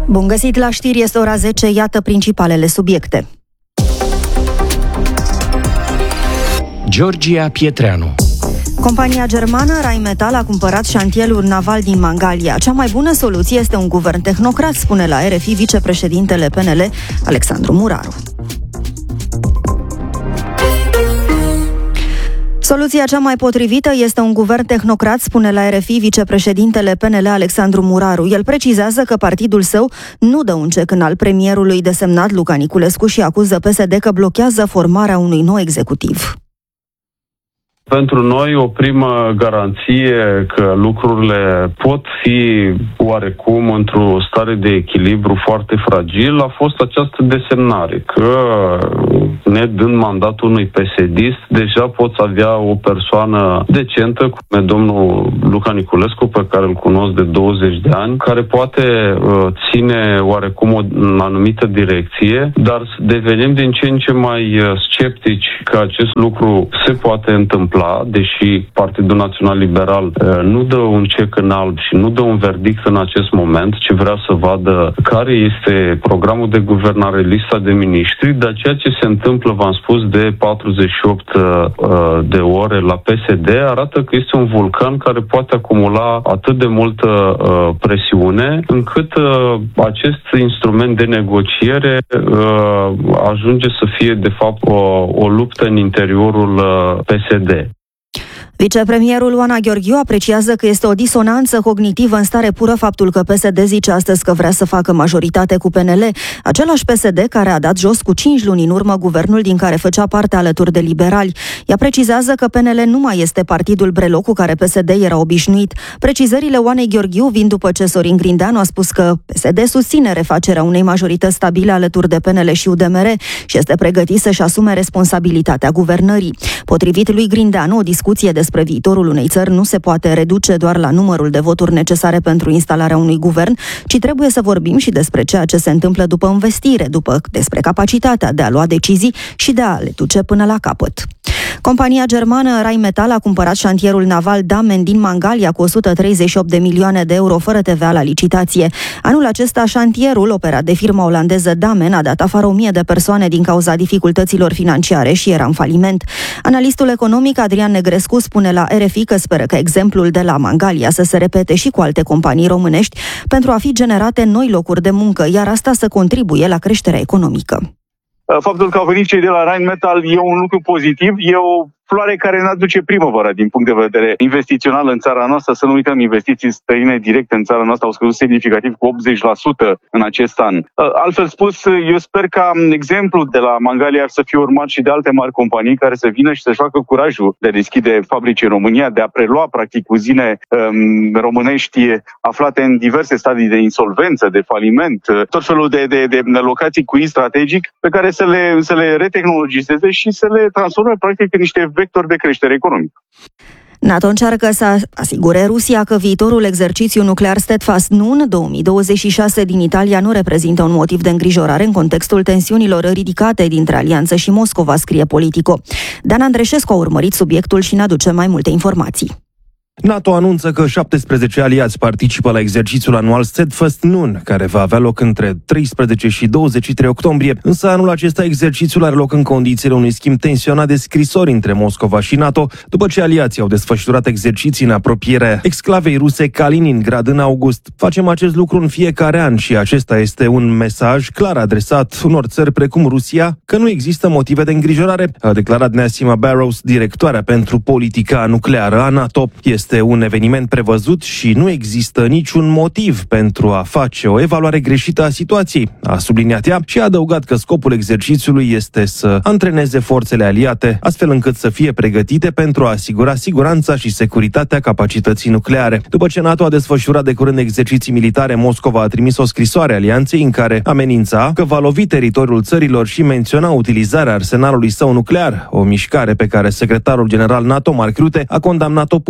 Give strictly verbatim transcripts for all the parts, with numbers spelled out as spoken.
Bun găsit la știri, este ora zece, iată principalele subiecte. Georgia Pietreanu. Compania germană Rheinmetall a cumpărat șantierul naval din Mangalia. Cea mai bună soluție este un guvern tehnocrat, spune la R F I vicepreședintele P N L, Alexandru Muraru. Soluția cea mai potrivită este un guvern tehnocrat, spune la R F I vicepreședintele P N L, Alexandru Muraru. El precizează că partidul său nu dă un cec în al premierului desemnat Luca Niculescu și acuză P S D că blochează formarea unui nou executiv. Pentru noi, o primă garanție că lucrurile pot fi oarecum într-o stare de echilibru foarte fragil a fost această desemnare, că ne dând mandatul unui P S D-ist, deja poți avea o persoană decentă, cum e domnul Luca Niculescu, pe care îl cunosc de douăzeci de ani, care poate uh, ține oarecum o anumită direcție, dar devenim din ce în ce mai sceptici că acest lucru se poate întâmpla, deși Partidul Național Liberal uh, nu dă un cec în alb și nu dă un verdict în acest moment, ci vrea să vadă care este programul de guvernare, lista de miniștri, dar ceea ce se întâmplă, v-am spus, de patruzeci și opt uh, de ore la P S D arată că este un vulcan care poate acumula atât de multă uh, presiune, încât uh, acest instrument de negociere uh, ajunge să fie, de fapt, o, o luptă în interiorul uh, P S D. Vicepremierul Oana Gheorghiu apreciază că este o disonanță cognitivă în stare pură faptul că P S D zice astăzi că vrea să facă majoritate cu P N L, același P S D care a dat jos cu cinci luni în urmă guvernul din care făcea parte alături de liberali. Ea precizează că P N L nu mai este partidul Breloc cu care P S D era obișnuit. Precizările Oanei Gheorghiu vin după ce Sorin Grindeanu a spus că P S D susține refacerea unei majorități stabile alături de P N L și U D M R și este pregătit să-și asume responsabilitatea guvernării. Potrivit lui Grindeanu, o discuție de despre viitorul unei țări nu se poate reduce doar la numărul de voturi necesare pentru instalarea unui guvern, ci trebuie să vorbim și despre ceea ce se întâmplă după învestire, după despre capacitatea de a lua decizii și de a le duce până la capăt. Compania germană Rheinmetall a cumpărat șantierul naval Damen din Mangalia cu o sută treizeci și opt de milioane de euro fără T V A la licitație. Anul acesta, șantierul, operat de firma olandeză Damen, a dat afară o mie de persoane din cauza dificultăților financiare și era în faliment. Analistul economic Adrian Negrescu spune la R F I că speră că exemplul de la Mangalia să se repete și cu alte companii românești pentru a fi generate noi locuri de muncă, iar asta să contribuie la creșterea economică. Faptul că au venit cei de la Rheinmetall e un lucru pozitiv, e o floare care ne aduce primăvara din punct de vedere investițional în țara noastră. Să nu uităm, investiții străine directe în țara noastră au scăzut semnificativ cu optzeci la sută în acest an. Altfel spus, eu sper ca exemplul de la Mangalia să fie urmat și de alte mari companii care să vină și să-și facă curajul de a deschide fabrici în România, de a prelua practic uzine um, românești aflate în diverse stadii de insolvență, de faliment, tot felul de, de, de locații cu strategic pe care să le, să le retehnologizeze și să le transforme practic în niște vector de creștere economică. NATO încearcă să asigure Rusia că viitorul exercițiu nuclear Steadfast Nun două mii douăzeci și șase din Italia nu reprezintă un motiv de îngrijorare în contextul tensiunilor ridicate dintre Alianță și Moscova, scrie Politico. Dan Andreșescu a urmărit subiectul și ne aduce mai multe informații. NATO anunță că șaptesprezece aliați participă la exercițiul anual Steadfast Nun, care va avea loc între treisprezece și douăzeci și trei octombrie, însă anul acesta exercițiul are loc în condițiile unui schimb tensionat de scrisori între Moscova și NATO, după ce aliații au desfășurat exerciții în apropierea exclavei ruse Kaliningrad în august. Facem acest lucru în fiecare an și acesta este un mesaj clar adresat unor țări precum Rusia, că nu există motive de îngrijorare, a declarat Nasima Barrows, directoarea pentru politica nucleară a NATO. Este Este un eveniment prevăzut și nu există niciun motiv pentru a face o evaluare greșită a situației, a subliniat ea și a adăugat că scopul exercițiului este să antreneze forțele aliate, astfel încât să fie pregătite pentru a asigura siguranța și securitatea capacității nucleare. După ce NATO a desfășurat de curând exerciții militare, Moscova a trimis o scrisoare alianței în care amenința că va lovi teritoriul țărilor și menționa utilizarea arsenalului său nuclear, o mișcare pe care secretarul general NATO, Mark Rutte, a condamnat-o public săptămâna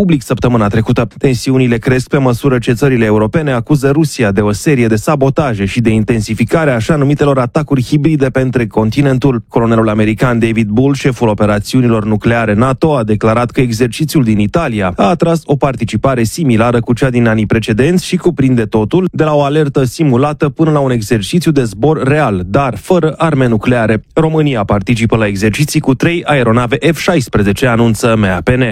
săptămâna trecută. Tensiunile cresc pe măsură ce țările europene acuză Rusia de o serie de sabotaje și de intensificare a așa numitelor atacuri hibride pe întreg continentul. Colonelul american David Bull, șeful operațiunilor nucleare NATO, a declarat că exercițiul din Italia a atras o participare similară cu cea din anii precedenți și cuprinde totul, de la o alertă simulată până la un exercițiu de zbor real, dar fără arme nucleare. România participă la exerciții cu trei aeronave F șaisprezece, anunță M A P N.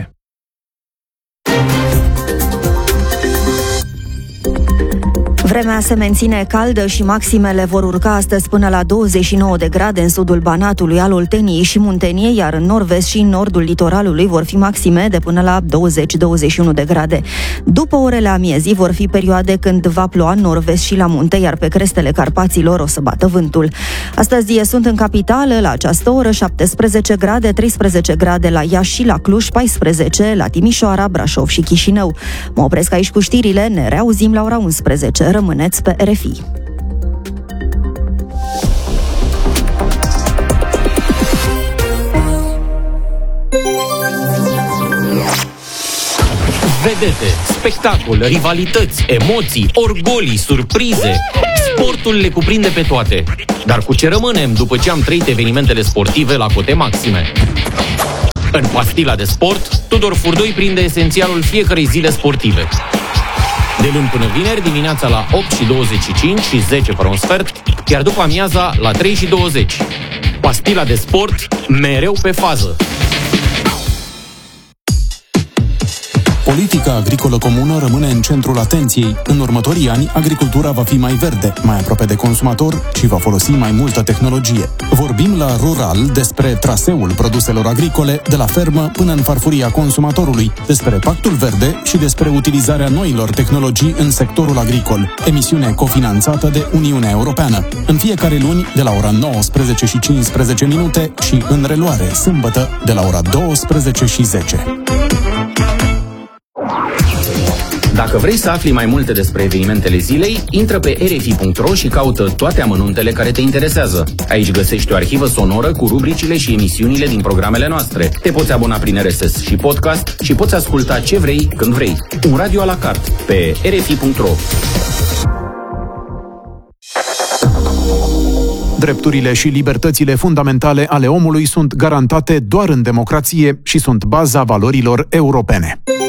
Vremea se menține caldă și maximele vor urca astăzi până la douăzeci și nouă de grade în sudul Banatului, al Olteniei și Munteniei, iar în nord-vest și în nordul litoralului vor fi maxime de până la douăzeci - douăzeci și unu de grade. După orele amiezii vor fi perioade când va ploua în nord-vest și la munte, iar pe crestele Carpaților o să bată vântul. Astăzi sunt în capitală la această oră șaptesprezece grade, treisprezece grade la Iași și la Cluj, paisprezece la Timișoara, Brașov și Chișinău. Mă opresc aici cu știrile, ne reauzim la ora unsprezece. Rămâneți pe R F I. Vedete, spectacol, rivalități, emoții, orgolii, surprize. Sportul le cuprinde pe toate. Dar cu ce rămânem după ce am trăit evenimentele sportive la cote maxime? În Pastila de Sport, Tudor Furdoi prinde esențialul fiecărei zile sportive. De luni până vineri, dimineața la opt și douăzeci și cinci și zece fără un sfert, iar după amiaza la trei și douăzeci. Pastila de Sport, mereu pe fază. Politica agricolă comună rămâne în centrul atenției. În următorii ani, agricultura va fi mai verde, mai aproape de consumator și va folosi mai multă tehnologie. Vorbim la Rural despre traseul produselor agricole de la fermă până în farfuria consumatorului, despre Pactul Verde și despre utilizarea noilor tehnologii în sectorul agricol. Emisiune cofinanțată de Uniunea Europeană. În fiecare luni, de la ora nouăsprezece și cincisprezece minute și în reluare, sâmbătă, de la ora douăsprezece și zece. Dacă vrei să afli mai multe despre evenimentele zilei, intră pe r f i punct r o și caută toate amănuntele care te interesează. Aici găsești o arhivă sonoră cu rubricile și emisiunile din programele noastre. Te poți abona prin R S S și podcast și poți asculta ce vrei, când vrei. Un radio a la carte pe r f i punct r o. Drepturile și libertățile fundamentale ale omului sunt garantate doar în democrație și sunt baza valorilor europene.